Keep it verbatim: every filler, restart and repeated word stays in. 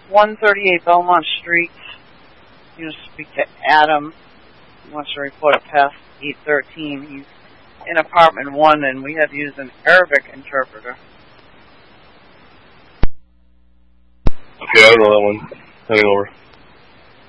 one thirty-eight Belmont Street. You know, speak to Adam. He wants to report it past eight thirteen. He's in apartment one, and we had to use an Arabic interpreter. Okay, I don't know that one. Heading over.